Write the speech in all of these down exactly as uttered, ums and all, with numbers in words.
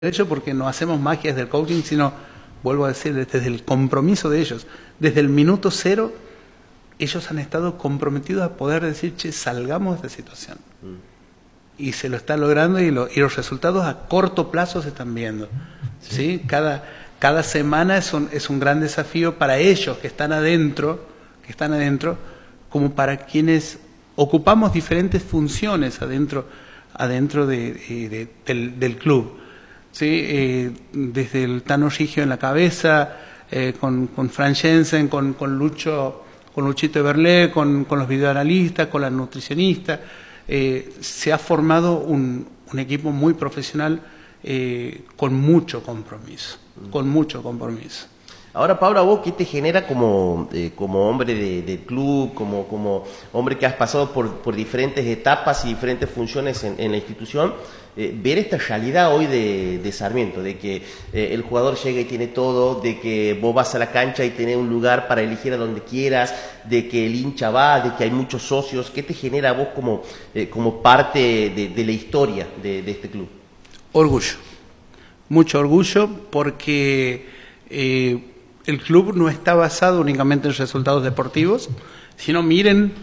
hecho porque no hacemos magia desde el coaching, sino, vuelvo a decir, desde el compromiso de ellos. Desde el minuto cero, ellos han estado comprometidos a poder decir, che, salgamos de esta situación. Mm. Y se lo está logrando y, lo, y los resultados a corto plazo se están viendo. Sí. ¿Sí? Cada, cada semana es un, es un gran desafío para ellos que están adentro, que están adentro, como para quienes ocupamos diferentes funciones adentro, adentro de, de, de, del, del club. ¿Sí? Eh, desde el Tano Rigio en la cabeza, eh, con, con Fran Jensen, con, con Lucho, con Luchito Eberle, con, con los videoanalistas, con la nutricionista, eh, se ha formado un, un equipo muy profesional eh, con mucho compromiso, mm. con mucho compromiso. Ahora, Pablo, ¿a vos qué te genera como, eh, como hombre de, del club, como, como hombre que has pasado por, por diferentes etapas y diferentes funciones en, en la institución, eh, ver esta realidad hoy de, de Sarmiento, de que eh, el jugador llega y tiene todo, de que vos vas a la cancha y tenés un lugar para elegir a donde quieras, de que el hincha va, de que hay muchos socios? ¿Qué te genera a vos como, eh, como parte de, de la historia de, de este club? Orgullo, mucho orgullo, porque eh, el club no está basado únicamente en resultados deportivos, sino miren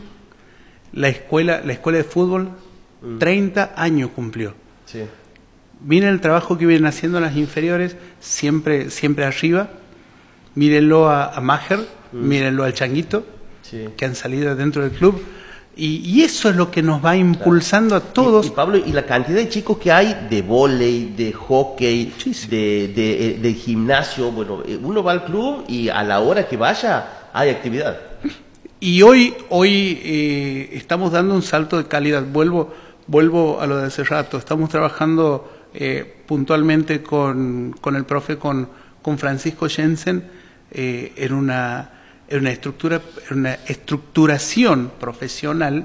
la escuela, la escuela de fútbol, mm. treinta años cumplió. Sí. Miren el trabajo que vienen haciendo las inferiores, siempre, siempre arriba. Mírenlo a, a Maher, mm. mírenlo al Changuito, sí. que han salido dentro del club. Y, y eso es lo que nos va impulsando claro. a todos. Y, y Pablo, y la cantidad de chicos que hay de vóley, de hockey, de, de, de gimnasio. Bueno, uno va al club y a la hora que vaya hay actividad. Y hoy, hoy eh, estamos dando un salto de calidad. Vuelvo, vuelvo a lo de hace rato. Estamos trabajando eh, puntualmente con, con el profe, con, con Francisco Jensen, eh, en una... en una estructura, en una estructuración profesional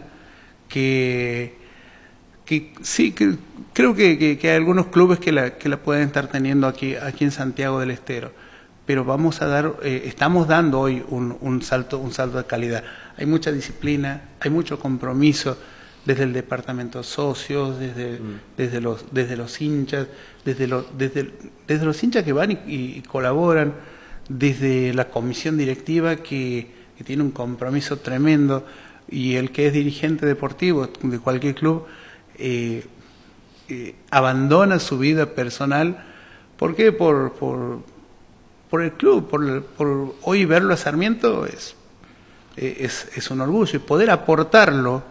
que, que sí, que creo que, que, que hay algunos clubes que la, que la pueden estar teniendo aquí, aquí en Santiago del Estero, pero vamos a dar, eh, estamos dando hoy un, un salto, un salto de calidad. Hay mucha disciplina, hay mucho compromiso desde el departamento de socios, desde, mm. desde los, desde los hinchas, desde los, desde, desde los hinchas que van y, y, y colaboran, desde la comisión directiva que, que tiene un compromiso tremendo, y el que es dirigente deportivo de cualquier club eh, eh, abandona su vida personal. ¿Por qué? Por, por, por el club, por, por hoy verlo a Sarmiento es, es, es un orgullo, y poder aportarlo,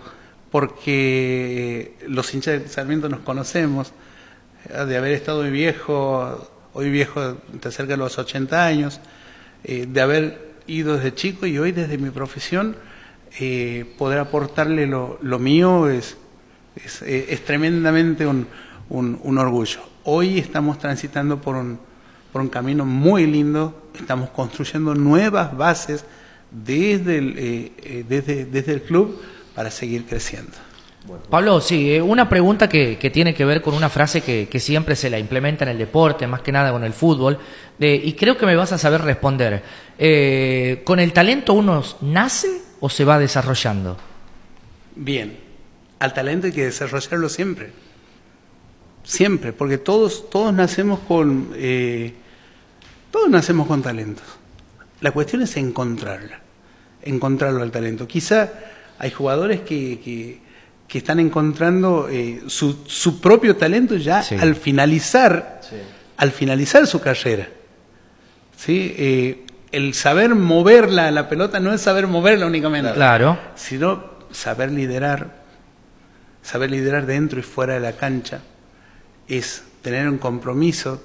porque los hinchas de Sarmiento nos conocemos, de haber estado muy viejo, hoy viejo de cerca de los ochenta años, eh, de haber ido desde chico, y hoy desde mi profesión eh, poder aportarle lo, lo mío es, es, es tremendamente un, un, un orgullo. Hoy estamos transitando por un, por un camino muy lindo, estamos construyendo nuevas bases desde el, eh, eh, desde, desde el club para seguir creciendo. Bueno. Pablo, sí, una pregunta que, que tiene que ver con una frase que, que siempre se la implementa en el deporte, más que nada con el fútbol, de, y creo que me vas a saber responder. Eh, ¿Con el talento uno nace o se va desarrollando? Bien, al talento hay que desarrollarlo siempre, siempre, porque todos, todos nacemos con, eh, todos nacemos con talentos. La cuestión es encontrarla, encontrarlo al talento. Quizá hay jugadores que, que que están encontrando eh, su, su propio talento ya sí. al finalizar sí. al finalizar su carrera. ¿Sí? Eh, el saber moverla, la pelota, no es saber moverla únicamente, claro. sino saber liderar, saber liderar dentro y fuera de la cancha, es tener un compromiso,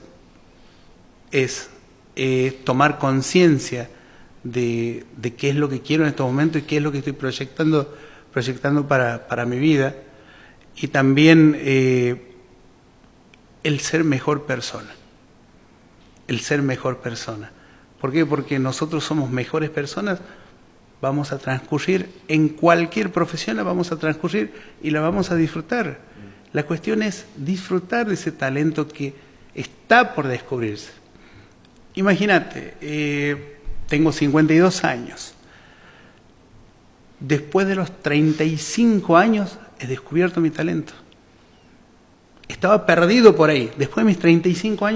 es eh, tomar conciencia de, de qué es lo que quiero en estos momentos y qué es lo que estoy proyectando proyectando para, para mi vida, y también eh, el ser mejor persona, el ser mejor persona. ¿Por qué? Porque nosotros somos mejores personas, vamos a transcurrir, en cualquier profesión la vamos a transcurrir y la vamos a disfrutar. La cuestión es disfrutar de ese talento que está por descubrirse. Imagínate, eh, tengo cincuenta y dos años. Después de los treinta y cinco años he descubierto mi talento. estaba perdido por ahí. Después de mis treinta y cinco años